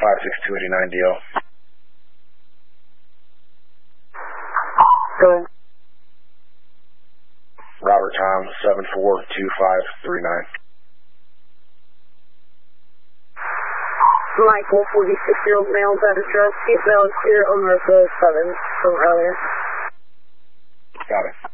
56289 DL. Go ahead. Robert Tom 742539. Michael, 46-year-old male, that address, seatbelt clear on Northwest 7 from earlier. Got it.